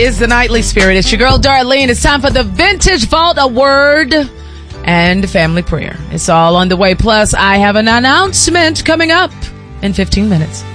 is the Nightly Spirit. It's your girl, Darlene. It's time for the Vintage Vault Award and Family Prayer. It's all on the way. Plus, I have an announcement coming up in 15 minutes.